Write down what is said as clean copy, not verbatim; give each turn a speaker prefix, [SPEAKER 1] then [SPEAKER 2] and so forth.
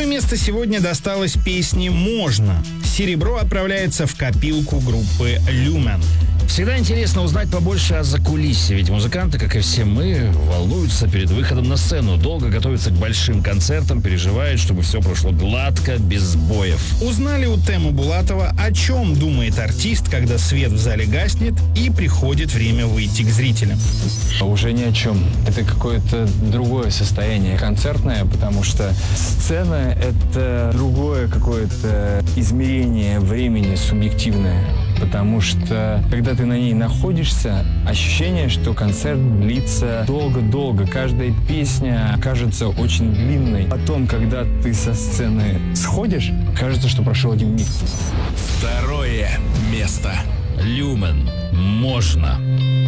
[SPEAKER 1] Второе место сегодня досталось песне «Можно». Серебро отправляется в копилку группы «Люмен».
[SPEAKER 2] Всегда интересно узнать побольше о закулисье, ведь музыканты, как и все мы, волнуются перед выходом на сцену, долго готовятся к большим концертам, переживают, чтобы все прошло гладко, без сбоев.
[SPEAKER 1] Узнали у Темы Булатова, о чем думает артист, когда свет в зале гаснет и приходит время выйти к зрителям.
[SPEAKER 3] Уже ни о чем. Это какое-то другое состояние концертное, потому что сцена — это другое какое-то измерение времени субъективное. Потому что, когда ты на ней находишься, ощущение, что концерт длится долго-долго. Каждая песня кажется очень длинной. Потом, когда ты со сцены сходишь, кажется, что прошел один миг.
[SPEAKER 4] Второе место.
[SPEAKER 2] «Люмен». «Можно».